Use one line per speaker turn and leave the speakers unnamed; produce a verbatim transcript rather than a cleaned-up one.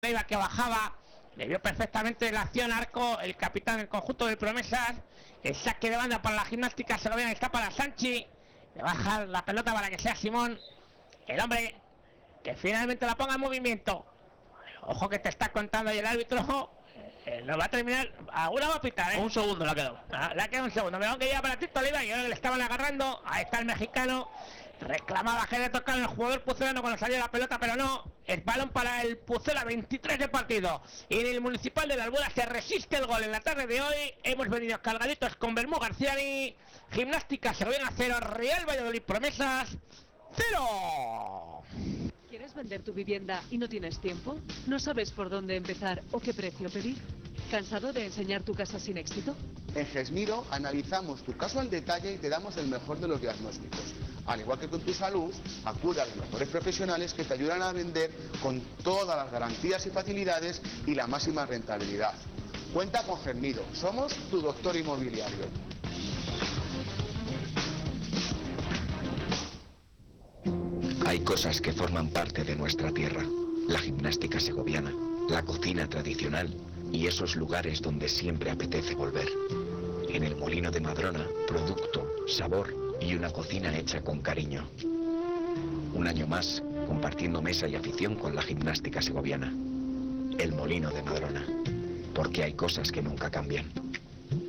Leiva que bajaba, le vio perfectamente la acción Arco, el capitán del conjunto de promesas. El saque de banda para la gimnástica segoviana está para Sanchi, le baja la pelota para que sea Simón, el hombre que finalmente la ponga en movimiento. Ojo que te está contando ahí el árbitro, eh, no va a terminar, alguna va a pitar, ¿eh?
Un segundo le ha quedado.
Ah, le ha quedado un segundo, me que lleva para Tito Leiva y ahora le estaban agarrando, ahí está el mexicano. Reclamaba que le tocaba el jugador pucelano cuando salió la pelota, pero no. El balón para el Pucela, veintitrés de partido. Y en el Municipal de la Albuera se resiste el gol en la tarde de hoy. Hemos venido cargaditos con Bermú Garciani. Gimnástica Segoviana cero, Real Valladolid Promesas cero.
¿Quieres vender tu vivienda y no tienes tiempo? ¿No sabes por dónde empezar o qué precio pedir? ¿Cansado de enseñar tu casa sin éxito?
En Gesmiro analizamos tu caso al detalle y te damos el mejor de los diagnósticos. Al igual que con tu salud, acude a los mejores profesionales que te ayudan a vender con todas las garantías y facilidades y la máxima rentabilidad. Cuenta con Gesmiro, somos tu doctor inmobiliario.
Hay cosas que forman parte de nuestra tierra, la gimnástica segoviana, la cocina tradicional y esos lugares donde siempre apetece volver. En el Molino de Madrona, producto, sabor y una cocina hecha con cariño. Un año más, compartiendo mesa y afición con la gimnástica segoviana. El Molino de Madrona, porque hay cosas que nunca cambian.